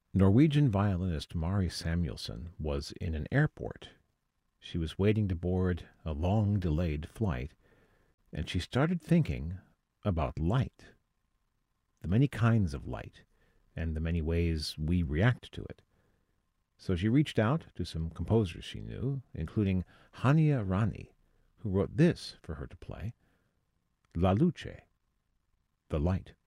Norwegian violinist Mari Samuelson was in an airport. She was waiting to board a long delayed flight, and she started thinking about light, the many kinds of light, and the many ways we react to it. So she reached out to some composers she knew, including Hania Rani, who wrote this for her to play: La Luce, the light.